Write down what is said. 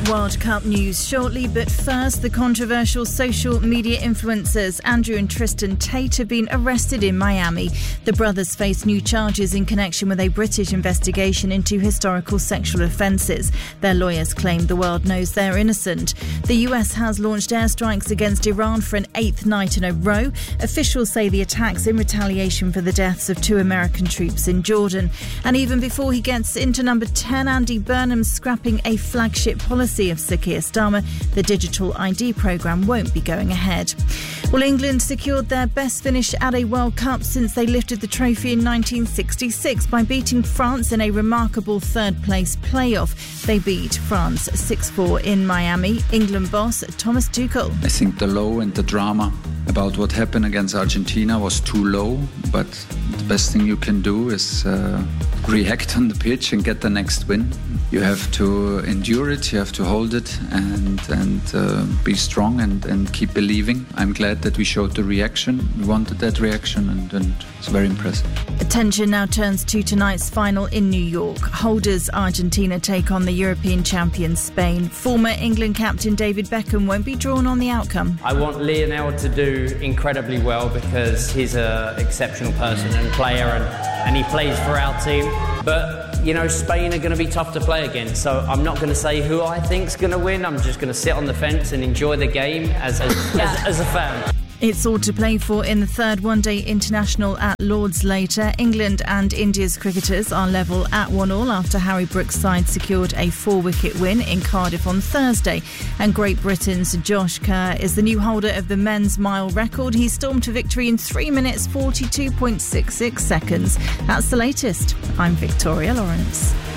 World Cup news shortly, but first, the controversial social media influencers Andrew and Tristan Tate have been arrested in Miami. The brothers face new charges in connection with a British investigation into historical sexual offences. Their lawyers claim the world knows they're innocent. The US has launched airstrikes against Iran for an 8th night in a row. Officials say the attacks in retaliation for the deaths of 2 American troops in Jordan. And even before he gets into number 10, Andy Burnham's scrapping a flagship policy of Sir Keir Starmer. The digital ID programme won't be going ahead. Well, England secured their best finish at a World Cup since they lifted the trophy in 1966 by beating France in a remarkable third-place playoff. They beat France 6-4 in Miami. England boss Thomas Tuchel. I think the low and the drama about what happened against Argentina was too low, but the best thing you can do is react on the pitch and get the next win. You have to endure it, you have to hold it and be strong and keep believing. I'm glad that we showed the reaction. We wanted that reaction and it's very impressive. Attention now turns to tonight's final in New York. Holders Argentina take on the European champions Spain. Former England captain David Beckham won't be drawn on the outcome. I want Lionel to do incredibly well because he's an exceptional person and player and he plays for our team. But, you know, Spain are going to be tough to play against, so I'm not going to say who I think's going to win. I'm just going to sit on the fence and enjoy the game as a fan. It's all to play for in the third one-day international at Lord's later. England and India's cricketers are level at 1-1 after Harry Brooks' side secured a 4-wicket win in Cardiff on Thursday. And Great Britain's Josh Kerr is the new holder of the men's mile record. He stormed to victory in 3 minutes 42.66 seconds. That's the latest. I'm Victoria Lawrence.